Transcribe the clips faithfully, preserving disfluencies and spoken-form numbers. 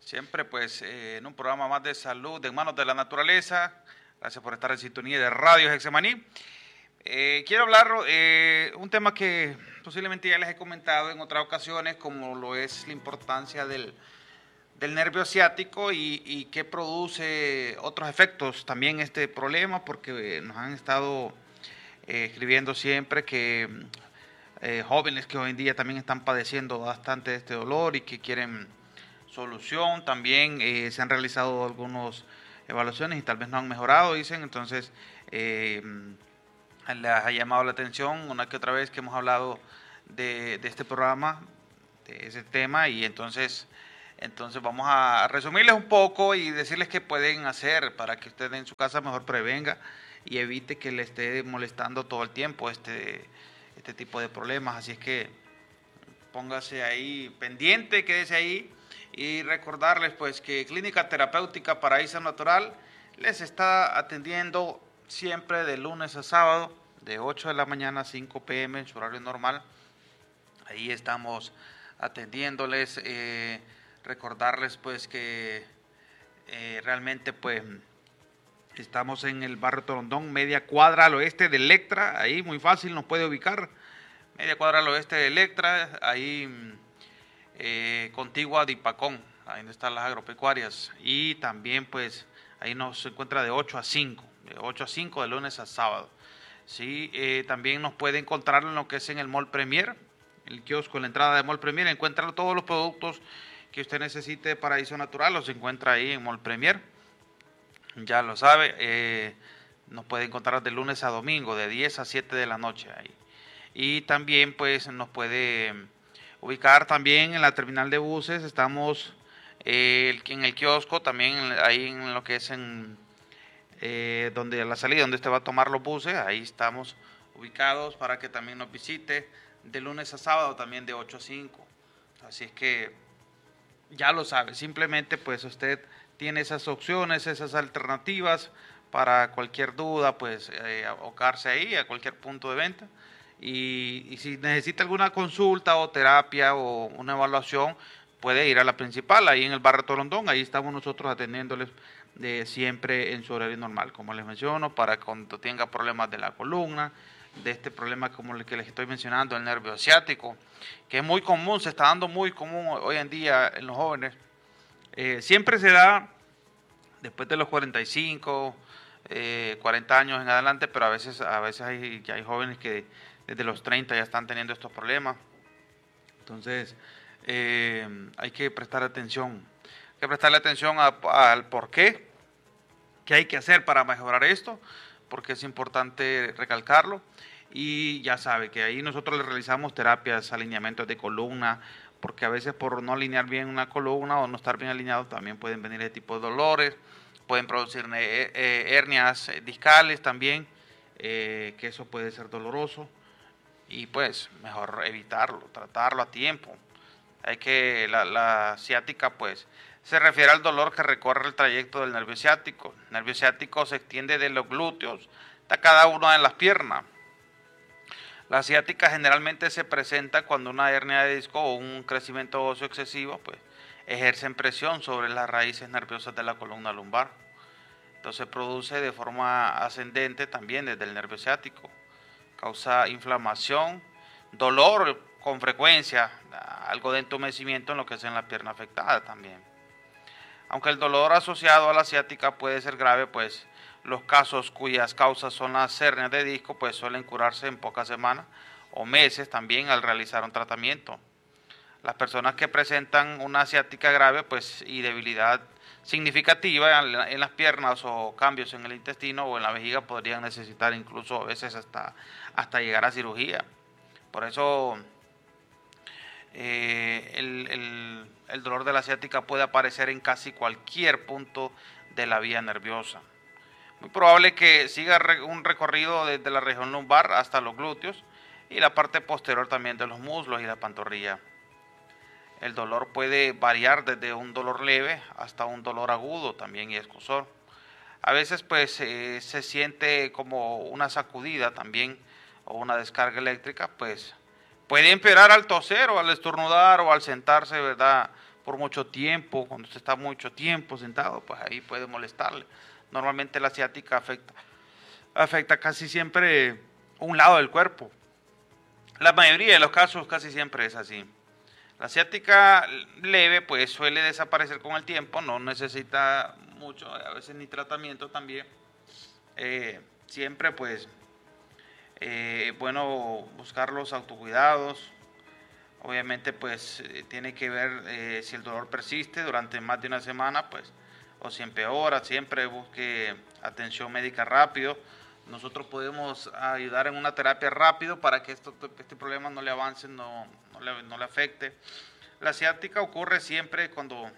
Siempre pues eh, en un programa más de salud de manos de la naturaleza. Gracias por estar en sintonía de Radio Hexemaní. Eh, quiero hablar eh, un tema que posiblemente ya les he comentado en otras ocasiones, como lo es la importancia del, del nervio ciático y, y que produce otros efectos también este problema, porque nos han estado eh, escribiendo siempre que eh, jóvenes que hoy en día también están padeciendo bastante de este dolor y que quieren solución. También eh, se han realizado algunas evaluaciones y tal vez no han mejorado, dicen. Entonces eh, les ha llamado la atención una que otra vez que hemos hablado de, de este programa, de ese tema, y entonces entonces vamos a resumirles un poco y decirles qué pueden hacer para que usted en su casa mejor prevenga y evite que le esté molestando todo el tiempo este, este tipo de problemas. Así es que póngase ahí pendiente, quédese ahí. Y recordarles pues que Clínica Terapéutica Paraíso Natural les está atendiendo siempre de lunes a sábado, de ocho de la mañana a cinco pe eme en su horario normal. Ahí estamos atendiéndoles. Eh, recordarles pues que eh, realmente pues estamos en el barrio Torondón, media cuadra al oeste de Electra. Ahí muy fácil nos puede ubicar. Media cuadra al oeste de Electra, ahí Eh, contigua a Dipacón, ahí donde están las agropecuarias, y también pues ahí nos encuentra de ocho a cinco, de ocho a cinco de lunes a sábado. Sí, eh, también nos puede encontrar en lo que es en el Mall Premier, el kiosco en la entrada de Mall Premier, encuentra todos los productos que usted necesite de Paraíso Natural, los encuentra ahí en Mall Premier, ya lo sabe. Eh, nos puede encontrar de lunes a domingo, de diez a siete de la noche ahí. Y también pues nos puede ubicar también en la terminal de buses. Estamos eh, en el kiosco, también ahí en lo que es en eh, donde la salida, donde usted va a tomar los buses, ahí estamos ubicados para que también nos visite de lunes a sábado, también de ocho a cinco. Así es que ya lo sabe, simplemente pues usted tiene esas opciones, esas alternativas para cualquier duda, pues eh, abocarse ahí a cualquier punto de venta. Y, y si necesita alguna consulta o terapia o una evaluación, puede ir a la principal, ahí en el barrio Torondón. Ahí estamos nosotros atendiéndoles de siempre en su horario normal, como les menciono, para cuando tenga problemas de la columna, de este problema como el que les estoy mencionando, el nervio ciático, que es muy común, se está dando muy común hoy en día en los jóvenes. Eh, siempre se da después de los cuarenta y cinco, eh, cuarenta años en adelante, pero a veces, a veces hay, ya hay jóvenes que desde los treinta ya están teniendo estos problemas. Entonces eh, hay que prestar atención, hay que prestarle atención al por qué, qué hay que hacer para mejorar esto, porque es importante recalcarlo. Y ya sabe que ahí nosotros le realizamos terapias, alineamientos de columna, porque a veces por no alinear bien una columna o no estar bien alineado también pueden venir ese tipo de dolores, pueden producir eh, hernias discales también, eh, que eso puede ser doloroso. Y pues mejor evitarlo, tratarlo a tiempo. Hay que, la, la ciática pues se refiere al dolor que recorre el trayecto del nervio ciático. El nervio ciático se extiende de los glúteos hasta cada una de las piernas. La ciática generalmente se presenta cuando una hernia de disco o un crecimiento óseo excesivo pues ejercen presión sobre las raíces nerviosas de la columna lumbar. Entonces produce de forma ascendente también desde el nervio ciático. Causa inflamación, dolor con frecuencia, algo de entumecimiento en lo que es en la pierna afectada también. Aunque el dolor asociado a la ciática puede ser grave, pues los casos cuyas causas son las hernias de disco pues suelen curarse en pocas semanas o meses también al realizar un tratamiento. Las personas que presentan una ciática grave pues y debilidad significativa en las piernas o cambios en el intestino o en la vejiga podrían necesitar incluso a veces hasta, hasta llegar a cirugía. Por eso eh, el, el, el dolor de la ciática puede aparecer en casi cualquier punto de la vía nerviosa. Muy probable que siga un recorrido desde la región lumbar hasta los glúteos y la parte posterior también de los muslos y la pantorrilla. El dolor puede variar desde un dolor leve hasta un dolor agudo también y escozor. A veces pues eh, se siente como una sacudida también o una descarga eléctrica, pues puede empeorar al toser o al estornudar o al sentarse, ¿verdad? por mucho tiempo, cuando usted está mucho tiempo sentado, pues ahí puede molestarle. Normalmente la ciática afecta, afecta casi siempre un lado del cuerpo. La mayoría de los casos casi siempre es así. La ciática leve pues suele desaparecer con el tiempo, no necesita mucho, a veces ni tratamiento también. Eh, siempre pues eh, bueno buscar los autocuidados. Obviamente pues eh, tiene que ver eh, si el dolor persiste durante más de una semana pues o si empeora, siempre busque atención médica rápido. Nosotros podemos ayudar en una terapia rápido para que esto, este problema no le avance, no, no, le, no le afecte. La ciática ocurre siempre cuando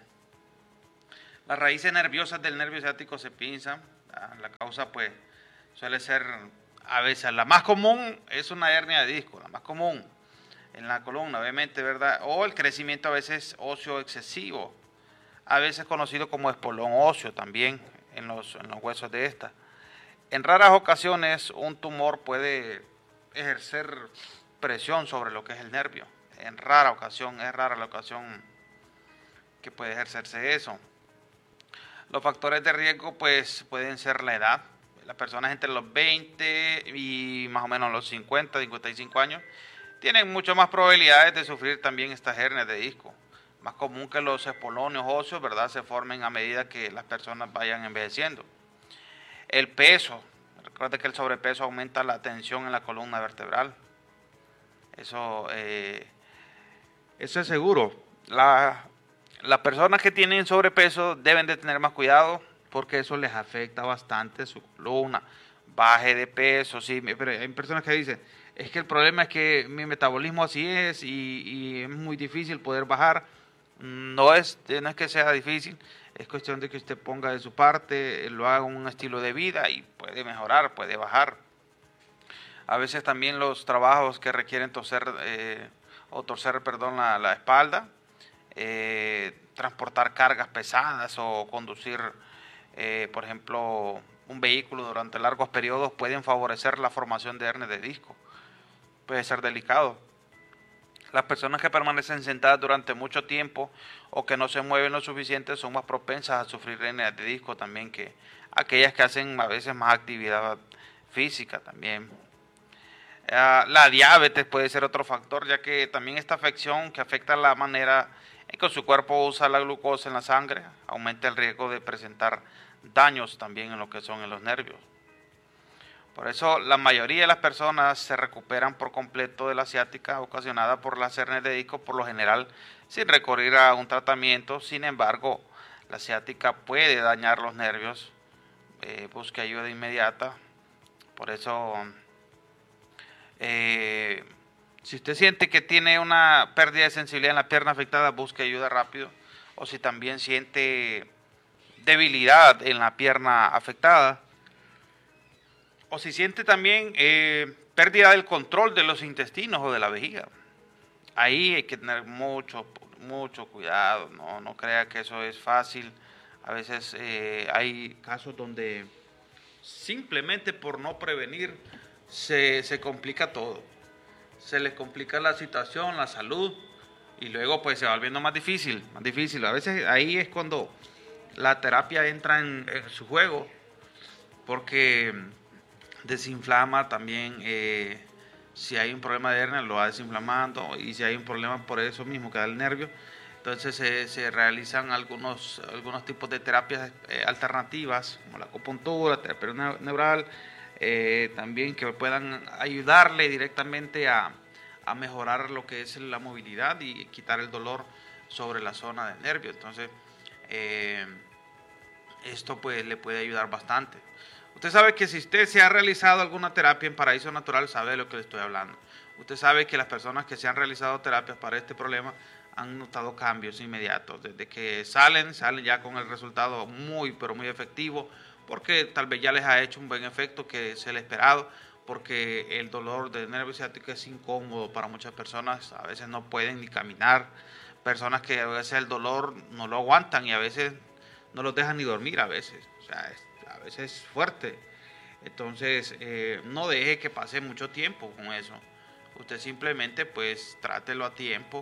las raíces nerviosas del nervio ciático se pinzan. La causa pues suele ser a veces la más común es una hernia de disco, la más común en la columna, obviamente, ¿verdad? O el crecimiento a veces óseo excesivo, a veces conocido como espolón óseo también en los, en los huesos de esta. En raras ocasiones un tumor puede ejercer presión sobre lo que es el nervio. En rara ocasión, es rara la ocasión que puede ejercerse eso. Los factores de riesgo pues pueden ser la edad. Las personas entre los veinte y más o menos los cincuenta, cincuenta y cinco años tienen mucho más probabilidades de sufrir también estas hernias de disco. Más común que los espolones óseos, ¿verdad?, se formen a medida que las personas vayan envejeciendo. El peso, recuerda que el sobrepeso aumenta la tensión en la columna vertebral. Eso, eh, eso es seguro. La, las personas que tienen sobrepeso deben de tener más cuidado porque eso les afecta bastante su columna. Baje de peso, sí, pero hay personas que dicen, es que el problema es que mi metabolismo así es y, y es muy difícil poder bajar. No es, no es que sea difícil, es cuestión de que usted ponga de su parte, lo haga un estilo de vida y puede mejorar, puede bajar. A veces también los trabajos que requieren torcer, eh, o torcer perdón, la, la espalda, eh, transportar cargas pesadas o conducir, eh, por ejemplo, un vehículo durante largos periodos pueden favorecer la formación de hernias de disco. Puede ser delicado. Las personas que permanecen sentadas durante mucho tiempo o que no se mueven lo suficiente son más propensas a sufrir hernias de disco también que aquellas que hacen a veces más actividad física también. Uh, la diabetes puede ser otro factor, ya que también esta afección que afecta la manera en que su cuerpo usa la glucosa en la sangre aumenta el riesgo de presentar daños también en lo que son en los nervios. Por eso la mayoría de las personas se recuperan por completo de la ciática ocasionada por las hernias de disco, por lo general sin recurrir a un tratamiento. Sin embargo, la ciática puede dañar los nervios, eh, busque ayuda inmediata. Por eso, eh, si usted siente que tiene una pérdida de sensibilidad en la pierna afectada, busque ayuda rápido. O si también siente debilidad en la pierna afectada, o si siente también eh, pérdida del control de los intestinos o de la vejiga, ahí hay que tener mucho, mucho cuidado, no, no crea que eso es fácil. A veces eh, hay casos donde simplemente por no prevenir se, se complica todo, se les complica la situación, la salud, y luego pues se va volviendo más difícil, más difícil. A veces ahí es cuando la terapia entra en, en su juego, porque desinflama también, eh, si hay un problema de hernia lo va desinflamando, y si hay un problema por eso mismo que da el nervio, entonces eh, se realizan algunos, algunos tipos de terapias eh, alternativas, como la acupuntura, terapia neural, eh, también que puedan ayudarle directamente a, a mejorar lo que es la movilidad y quitar el dolor sobre la zona del nervio. Entonces, eh, esto pues le puede ayudar bastante. Usted sabe que si usted se ha realizado alguna terapia en Paraíso Natural, sabe de lo que le estoy hablando. Usted sabe que las personas que se han realizado terapias para este problema han notado cambios inmediatos. Desde que salen, salen ya con el resultado muy, pero muy efectivo, porque tal vez ya les ha hecho un buen efecto que es el esperado, porque el dolor del nervio ciático es incómodo para muchas personas. A veces no pueden ni caminar. Personas que a veces el dolor no lo aguantan y a veces no los dejan ni dormir a veces. O sea, es, a veces es fuerte. Entonces, eh, no deje que pase mucho tiempo con eso. Usted simplemente, pues, trátelo a tiempo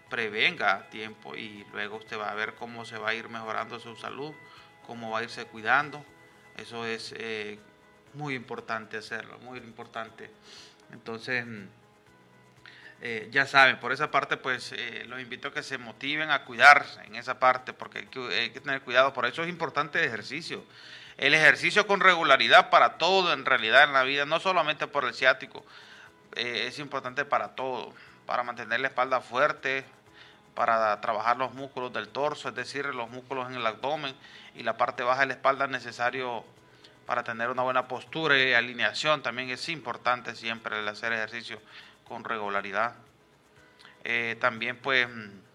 prevenga a tiempo y luego usted va a ver cómo se va a ir mejorando su salud, cómo va a irse cuidando. Eso es eh, muy importante hacerlo, muy importante. Entonces, eh, ya saben, por esa parte, pues eh, los invito a que se motiven a cuidarse en esa parte, porque hay que, hay que tener cuidado. Por eso es importante el ejercicio. El ejercicio con regularidad para todo, en realidad, en la vida, no solamente por el ciático, eh, es importante para todo, para mantener la espalda fuerte, para trabajar los músculos del torso, es decir, los músculos en el abdomen y la parte baja de la espalda es necesario para tener una buena postura y alineación. También es importante siempre el hacer ejercicio con regularidad. Eh, también pues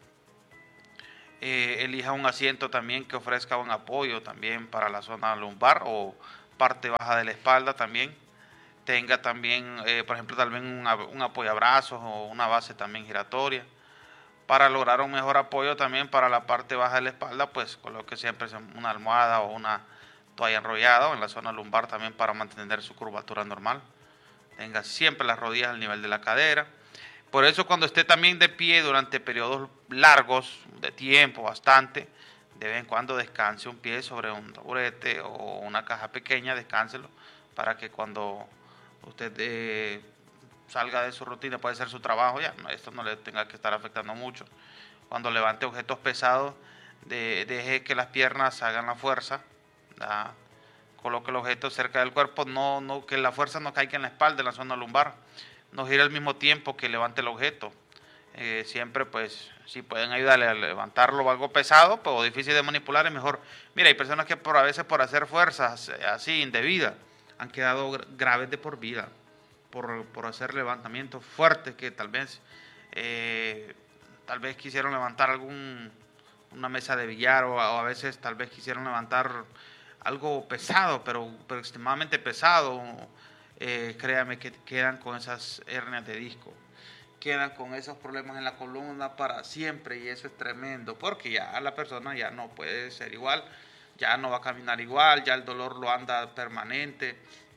eh, elija un asiento también que ofrezca un apoyo también para la zona lumbar o parte baja de la espalda también. Tenga también, eh, por ejemplo, tal vez un, un apoyabrazos o una base también giratoria. Para lograr un mejor apoyo también para la parte baja de la espalda, pues coloque siempre una almohada o una toalla enrollada o en la zona lumbar también para mantener su curvatura normal. Tenga siempre las rodillas al nivel de la cadera. Por eso cuando esté también de pie durante periodos largos de tiempo, bastante, de vez en cuando descanse un pie sobre un taburete o una caja pequeña, descánselo para que cuando usted eh, salga de su rutina, puede ser su trabajo, ya esto no le tenga que estar afectando mucho. Cuando levante objetos pesados, de, deje que las piernas hagan la fuerza, ¿verdad? Coloque el objeto cerca del cuerpo, no, no, que la fuerza no caiga en la espalda, en la zona lumbar, no gire al mismo tiempo que levante el objeto. Eh, siempre pues si pueden ayudarle a levantarlo o algo pesado pues, o difícil de manipular es mejor. Mira, hay personas que por a veces por hacer fuerzas así indebidas han quedado graves de por vida. Por, por hacer levantamientos fuertes que tal vez eh, tal vez quisieron levantar algún una mesa de billar o a, o a veces tal vez quisieron levantar algo pesado pero, pero extremadamente pesado. Eh, créame que quedan con esas hernias de disco, quedan con esos problemas en la columna para siempre y eso es tremendo porque ya la persona ya no puede ser igual, ya no va a caminar igual, ya el dolor lo anda permanente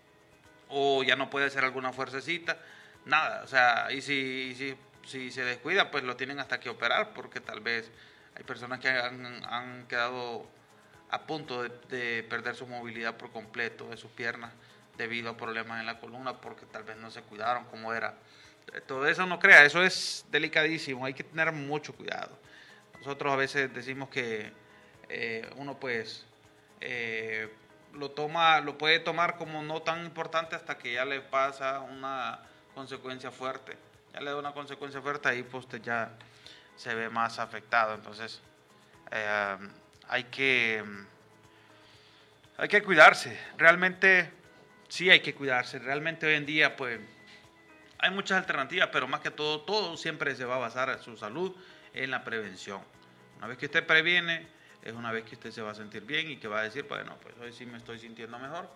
o ya no puede hacer alguna fuercecita, nada, o sea, y si, si, si se descuida, pues lo tienen hasta que operar, porque tal vez hay personas que han, han quedado a punto de, de perder su movilidad por completo de sus piernas debido a problemas en la columna, porque tal vez no se cuidaron como era. Todo eso no crea, eso es delicadísimo, hay que tener mucho cuidado. Nosotros a veces decimos que eh, uno pues... Eh, lo toma, lo puede tomar como no tan importante hasta que ya le pasa una consecuencia fuerte. Ya le da una consecuencia fuerte, ahí pues usted ya se ve más afectado. Entonces eh, hay que hay que cuidarse. Realmente sí hay que cuidarse. Realmente hoy en día pues hay muchas alternativas, pero más que todo, todo siempre se va a basar en su salud, en la prevención. Una vez que usted previene, es una vez que usted se va a sentir bien y que va a decir, bueno, pues hoy sí me estoy sintiendo mejor,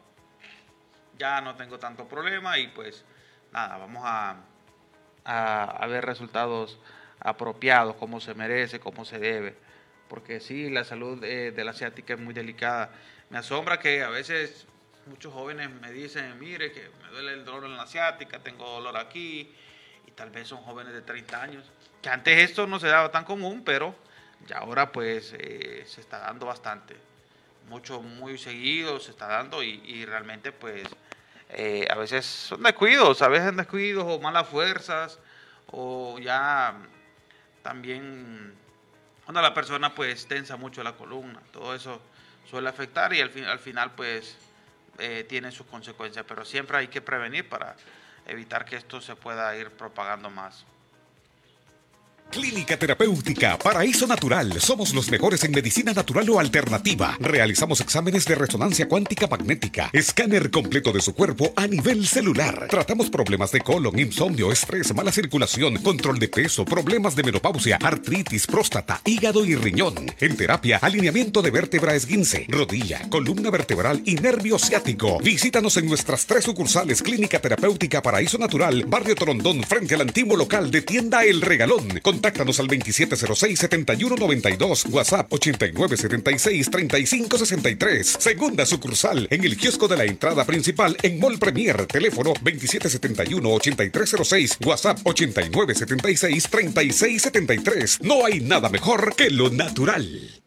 ya no tengo tanto problema y pues nada, vamos a, a, a ver resultados apropiados, como se merece, como se debe, porque sí, la salud eh, de la ciática es muy delicada. Me asombra que a veces muchos jóvenes me dicen, mire que me duele el dolor en la ciática, tengo dolor aquí, y tal vez son jóvenes de treinta años, que antes esto no se daba tan común, pero y ahora pues eh, se está dando bastante, mucho, muy seguido se está dando y, y realmente pues eh, a veces son descuidos, a veces descuidos o malas fuerzas o ya también cuando la persona pues tensa mucho la columna, todo eso suele afectar y al, fin, al final pues eh, tiene sus consecuencias, pero siempre hay que prevenir para evitar que esto se pueda ir propagando más. Clínica Terapéutica Paraíso Natural. Somos los mejores en medicina natural o alternativa. Realizamos exámenes de resonancia cuántica magnética, escáner completo de su cuerpo a nivel celular. Tratamos problemas de colon, insomnio, estrés, mala circulación, control de peso, problemas de menopausia, artritis, próstata, hígado y riñón. En terapia, alineamiento de vértebra esguince, rodilla, columna vertebral y nervio ciático. Visítanos en nuestras tres sucursales. Clínica Terapéutica Paraíso Natural, Barrio Torondón, frente al antiguo local de Tienda El Regalón. Con Contáctanos al veintisiete cero seis, setenta y uno noventa y dos, WhatsApp ochenta y nueve setenta y seis, treinta y cinco sesenta y tres. Segunda sucursal en el kiosco de la entrada principal en Mall Premier. Teléfono veintisiete setenta y uno, ochenta y tres cero seis, WhatsApp ochenta y nueve setenta y seis, treinta y seis setenta y tres. No hay nada mejor que lo natural.